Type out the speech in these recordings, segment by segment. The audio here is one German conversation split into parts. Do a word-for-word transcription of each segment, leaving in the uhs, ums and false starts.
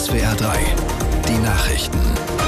S W R drei, die Nachrichten.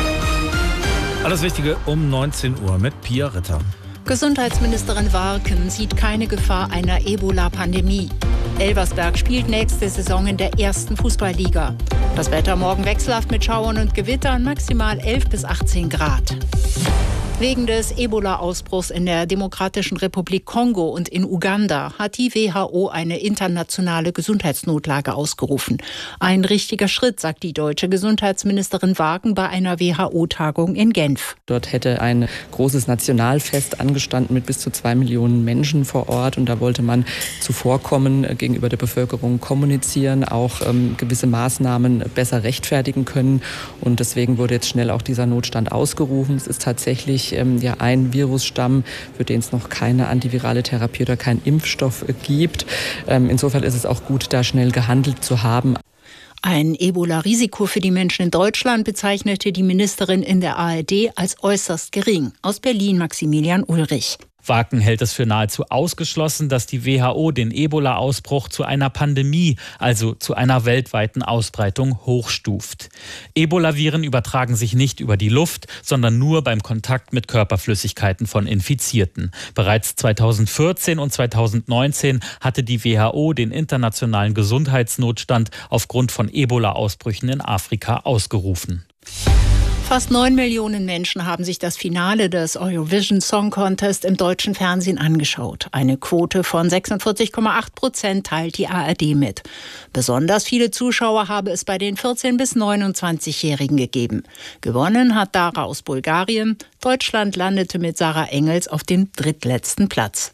Alles Wichtige um neunzehn Uhr mit Pia Ritter. Gesundheitsministerin Warken sieht keine Gefahr einer Ebola-Pandemie. Elversberg spielt nächste Saison in der ersten Fußballliga. Das Wetter morgen wechselhaft mit Schauern und Gewittern, maximal elf bis achtzehn Grad. Wegen des Ebola-Ausbruchs in der Demokratischen Republik Kongo und in Uganda hat die W H O eine internationale Gesundheitsnotlage ausgerufen. Ein richtiger Schritt, sagt die deutsche Gesundheitsministerin Warken bei einer W H O-Tagung in Genf. Dort hätte ein großes Nationalfest angestanden mit bis zu zwei Millionen Menschen vor Ort. Und da wollte man zuvorkommen, gegenüber der Bevölkerung kommunizieren, auch ähm, gewisse Maßnahmen besser rechtfertigen können. Und deswegen wurde jetzt schnell auch dieser Notstand ausgerufen. Es ist tatsächlich ja ein Virusstamm, für den es noch keine antivirale Therapie oder keinen Impfstoff gibt. Insofern ist es auch gut, da schnell gehandelt zu haben. Ein Ebola-Risiko für die Menschen in Deutschland bezeichnete die Ministerin in der A R D als äußerst gering. Aus Berlin Maximilian Ulrich. Warken hält es für nahezu ausgeschlossen, dass die W H O den Ebola-Ausbruch zu einer Pandemie, also zu einer weltweiten Ausbreitung, hochstuft. Ebola-Viren übertragen sich nicht über die Luft, sondern nur beim Kontakt mit Körperflüssigkeiten von Infizierten. Bereits zweitausendvierzehn und zweitausendneunzehn hatte die W H O den internationalen Gesundheitsnotstand aufgrund von Ebola-Ausbrüchen in Afrika ausgerufen. Fast neun Millionen Menschen haben sich das Finale des Eurovision Song Contest im deutschen Fernsehen angeschaut. Eine Quote von sechsundvierzig Komma acht Prozent teilt die A R D mit. Besonders viele Zuschauer habe es bei den vierzehn- bis neunundzwanzigjährigen gegeben. Gewonnen hat Dara aus Bulgarien. Deutschland landete mit Sarah Engels auf dem drittletzten Platz.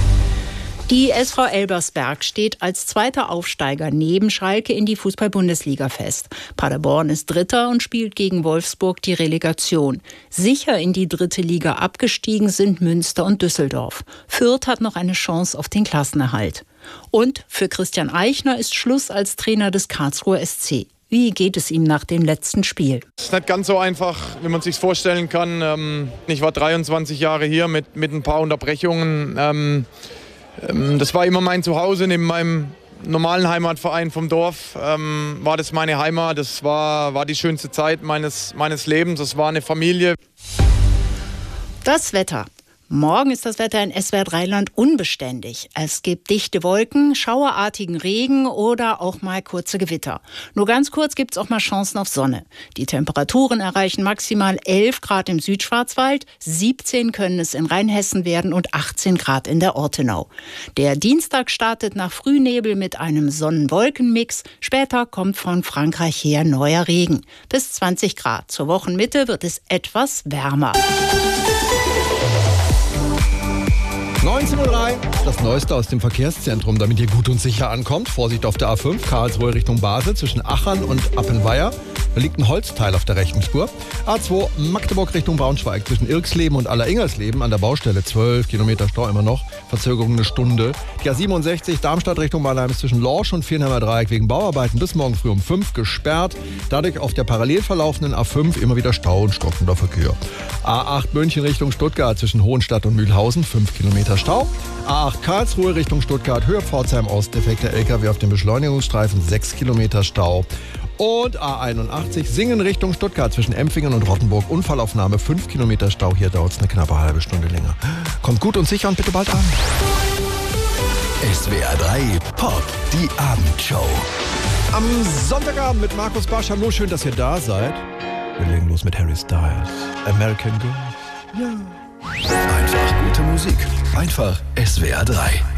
Die S V Elversberg steht als zweiter Aufsteiger neben Schalke in die Fußball-Bundesliga fest. Paderborn ist Dritter und spielt gegen Wolfsburg die Relegation. Sicher in die dritte Liga abgestiegen sind Münster und Düsseldorf. Fürth hat noch eine Chance auf den Klassenerhalt. Und für Christian Eichner ist Schluss als Trainer des Karlsruher S C. Wie geht es ihm nach dem letzten Spiel? Es ist nicht ganz so einfach, wie man es sich vorstellen kann. Ich war dreiundzwanzig Jahre hier mit, mit ein paar Unterbrechungen. Das war immer mein Zuhause, neben meinem normalen Heimatverein vom Dorf ähm, war das meine Heimat. Das war, war die schönste Zeit meines, meines Lebens. Das war eine Familie. Das Wetter. Morgen ist das Wetter in S W R drei Land unbeständig. Es gibt dichte Wolken, schauerartigen Regen oder auch mal kurze Gewitter. Nur ganz kurz gibt es auch mal Chancen auf Sonne. Die Temperaturen erreichen maximal elf Grad im Südschwarzwald, siebzehn können es in Rheinhessen werden und achtzehn Grad in der Ortenau. Der Dienstag startet nach Frühnebel mit einem Sonnen-Wolken-Mix. Später kommt von Frankreich her neuer Regen. Bis zwanzig Grad. Zur Wochenmitte wird es etwas wärmer. neunzehn Uhr drei, das Neueste aus dem Verkehrszentrum, damit ihr gut und sicher ankommt. Vorsicht auf der A fünf, Karlsruhe Richtung Basel zwischen Achern und Appenweier. Da liegt ein Holzteil auf der rechten Spur. A zwei, Magdeburg Richtung Braunschweig zwischen Irksleben und Alleringolsleben an der Baustelle. zwölf Kilometer Stau immer noch, Verzögerung eine Stunde. Die A siebenundsechzig, Darmstadt Richtung Mannheim ist zwischen Lorsch und Viernheimer Dreieck wegen Bauarbeiten bis morgen früh um fünf gesperrt. Dadurch auf der parallel verlaufenden A fünf immer wieder Stau und stockender Verkehr. A acht München Richtung Stuttgart zwischen Hohenstadt und Mühlhausen, fünf Kilometer Stau. A acht Karlsruhe Richtung Stuttgart, Höhe Pforzheim Ost, defekter L K W auf dem Beschleunigungsstreifen, sechs Kilometer Stau. Und A einundachtzig Singen Richtung Stuttgart zwischen Empfingen und Rottenburg, Unfallaufnahme, fünf Kilometer Stau. Hier dauert es eine knappe halbe Stunde länger. Kommt gut und sicher und bitte bald an. S W R drei Pop, die Abendshow. Am Sonntagabend mit Markus Barsch. Hallo, schön, dass ihr da seid. Wir legen los mit Harry Styles. American Girl. Ja. Einfach gute Musik. Einfach S W R drei.